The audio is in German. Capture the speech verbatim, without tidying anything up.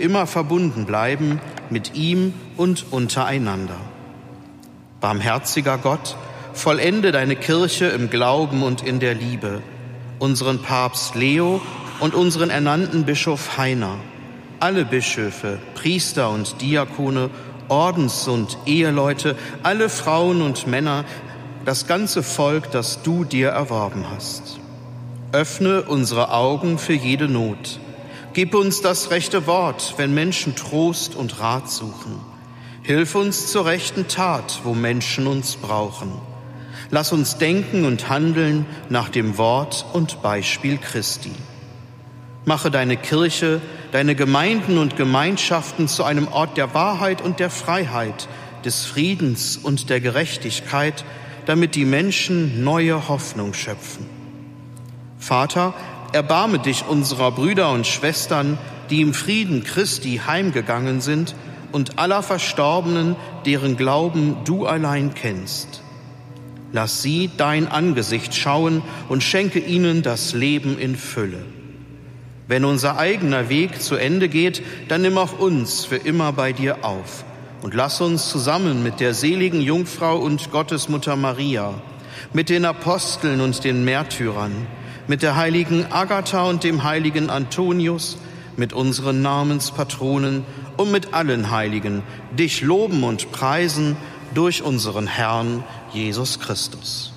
immer verbunden bleiben mit ihm und untereinander. Barmherziger Gott, vollende deine Kirche im Glauben und in der Liebe, unseren Papst Leo und unseren ernannten Bischof Heiner, alle Bischöfe, Priester und Diakone, Ordens- und Eheleute, alle Frauen und Männer, das ganze Volk, das du dir erworben hast. Öffne unsere Augen für jede Not. Gib uns das rechte Wort, wenn Menschen Trost und Rat suchen. Hilf uns zur rechten Tat, wo Menschen uns brauchen. Lass uns denken und handeln nach dem Wort und Beispiel Christi. Mache deine Kirche, deine Gemeinden und Gemeinschaften zu einem Ort der Wahrheit und der Freiheit, des Friedens und der Gerechtigkeit, damit die Menschen neue Hoffnung schöpfen. Vater, erbarme dich unserer Brüder und Schwestern, die im Frieden Christi heimgegangen sind, und aller Verstorbenen, deren Glauben du allein kennst. Lass sie dein Angesicht schauen und schenke ihnen das Leben in Fülle. Wenn unser eigener Weg zu Ende geht, dann nimm auch uns für immer bei dir auf und lass uns zusammen mit der seligen Jungfrau und Gottesmutter Maria, mit den Aposteln und den Märtyrern, mit der heiligen Agatha und dem heiligen Antonius, mit unseren Namenspatronen und mit allen Heiligen dich loben und preisen durch unseren Herrn Jesus Christus.